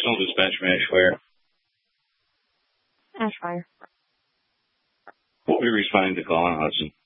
Personal dispatch from Ashfire. Ashfire. We'll be responding to call on Hudson.